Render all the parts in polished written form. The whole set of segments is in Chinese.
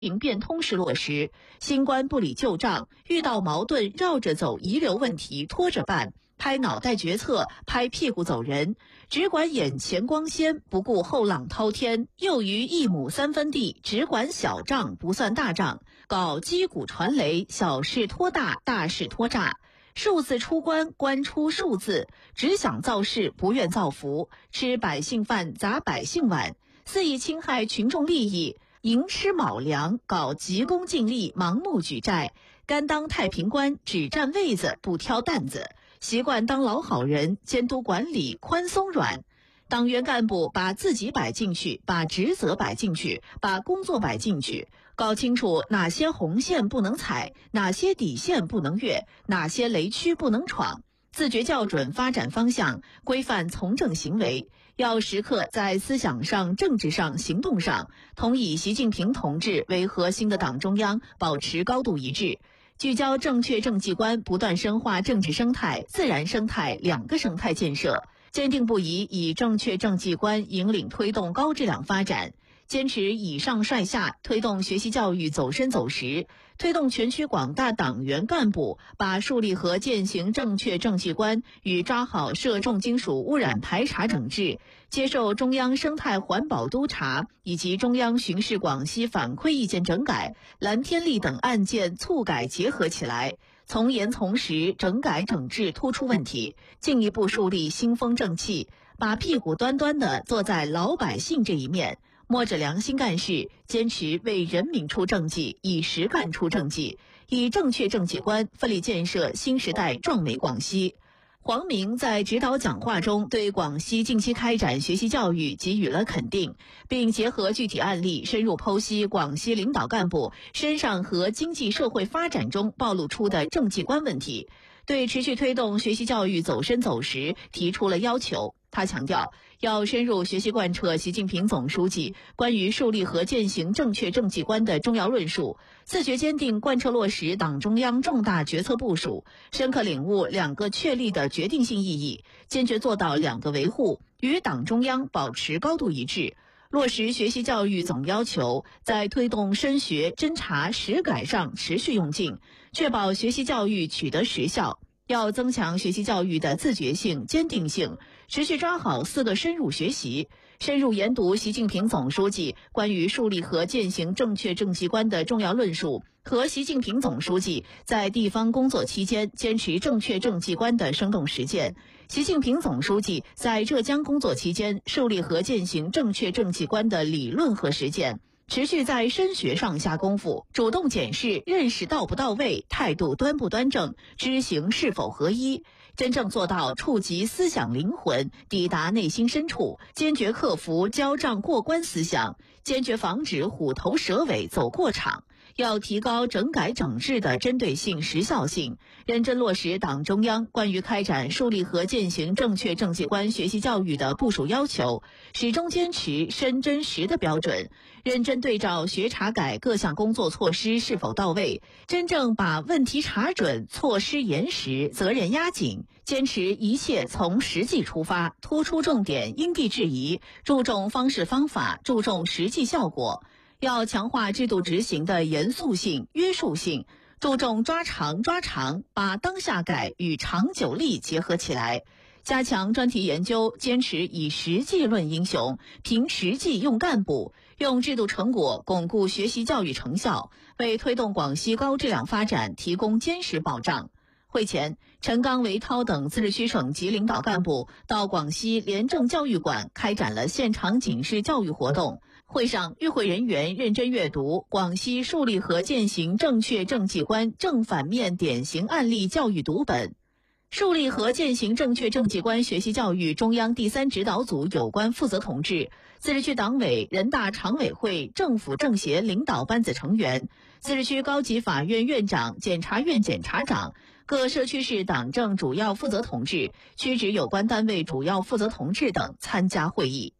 应变通识落实，新官不理旧账，遇到矛盾绕着走，遗留问题拖着办，拍脑袋决策，拍屁股走人，只管眼前光鲜，不顾后浪滔天，又于1亩3分地，只管小账不算大账，搞击鼓传雷，小事拖大，大事拖炸。数字出官，官出数字，只想造势，不愿造福，吃百姓饭，砸百姓碗，肆意侵害群众利益，寅吃卯粮，搞急功近利，盲目举债，甘当太平官，只占位子，不挑担子，习惯当老好人，监督管理宽松软。党员干部把自己摆进去，把职责摆进去，把工作摆进去，搞清楚哪些红线不能踩，哪些底线不能越，哪些雷区不能闯，自觉校准发展方向，规范从政行为，要时刻在思想上、政治上、行动上同以习近平同志为核心的党中央保持高度一致，聚焦正确政绩观，不断深化政治生态、自然生态2个生态建设，坚定不移以正确政绩观引领推动高质量发展，坚持以上率下，推动学习教育走深走实，推动全区广大党员干部把树立和践行正确政绩观与抓好涉重金属污染排查整治，接受中央生态环保督查以及中央巡视广西反馈意见整改、蓝天利等案件促改结合起来，从严从实整改整治突出问题，进一步树立新风正气，把屁股端端地坐在老百姓这一面，摸着良心干事，坚持为人民出政绩，以实干出政绩，以正确政绩观奋力建设新时代壮美广西。黄明在指导讲话中对广西近期开展学习教育给予了肯定，并结合具体案例深入剖析广西领导干部身上和经济社会发展中暴露出的政绩观问题，对持续推动学习教育走深走实提出了要求。他强调，要深入学习贯彻习近平总书记关于树立和践行正确政绩观的重要论述，自觉坚定贯彻落实党中央重大决策部署，深刻领悟2个确立的决定性意义，坚决做到2个维护，与党中央保持高度一致，落实学习教育总要求，在推动深学、侦查、实改上持续用劲，确保学习教育取得实效。要增强学习教育的自觉性、坚定性，持续抓好4个深入学习，深入研读习近平总书记关于树立和践行正确政绩观的重要论述和习近平总书记在地方工作期间坚持正确政绩观的生动实践，习近平总书记在浙江工作期间树立和践行正确政绩观的理论和实践，持续在深学上下功夫，主动检视认识到不到位，态度端不端正，知行是否合一，真正做到触及思想灵魂，抵达内心深处，坚决克服交账过关思想，坚决防止虎头蛇尾走过场。要提高整改整治的针对性、时效性，认真落实党中央关于开展树立和践行正确政绩观学习教育的部署要求，始终坚持深真实的标准，认真对照学查改各项工作措施是否到位，真正把问题查准，措施严实，责任压紧，坚持一切从实际出发，突出重点，因地制宜，注重方式方法，注重实际效果。要强化制度执行的严肃性、约束性，注重抓长，把当下改与长久力结合起来，加强专题研究，坚持以实际论英雄，凭实际用干部，用制度成果巩固学习教育成效，为推动广西高质量发展提供坚实保障。会前，陈刚、韦涛等自治区省级领导干部到广西廉政教育馆开展了现场警示教育活动。会上，与会人员认真阅读《广西树立和践行正确政绩观正反面典型案例教育读本》，树立和践行正确政绩观学习教育中央第3指导组有关负责同志、自治区党委、人大常委会、政府政协领导班子成员、自治区高级法院院长、检察院检察长、各社区市党政主要负责同志、区直有关单位主要负责同志等参加会议。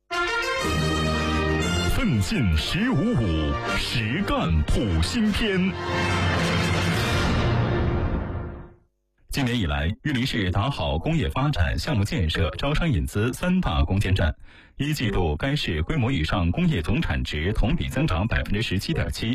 奋进1055，实干谱新篇。 今年以来，玉林市打好工业发展、项目建设、招商引资3大攻坚战。一季度，该市规模以上工业总产值同比增长17.7%，